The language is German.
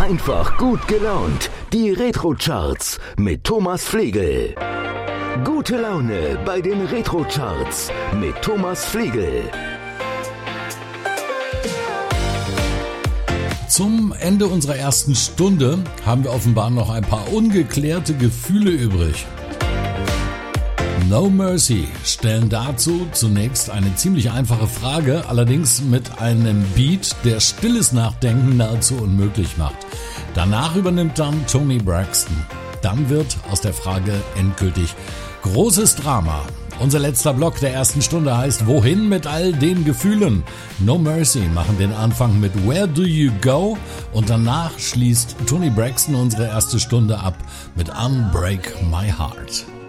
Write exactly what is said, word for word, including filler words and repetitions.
Einfach gut gelaunt. Die Retro-Charts mit Thomas Flegel. Gute Laune bei den Retro-Charts mit Thomas Flegel. Zum Ende unserer ersten Stunde haben wir offenbar noch ein paar ungeklärte Gefühle übrig. No Mercy stellen dazu zunächst eine ziemlich einfache Frage, allerdings mit einem Beat, der stilles Nachdenken nahezu unmöglich macht. Danach übernimmt dann Toni Braxton. Dann wird aus der Frage endgültig großes Drama. Unser letzter Block der ersten Stunde heißt Wohin mit all den Gefühlen? No Mercy machen den Anfang mit Where Do You Go? Und danach schließt Toni Braxton unsere erste Stunde ab mit Unbreak My Heart.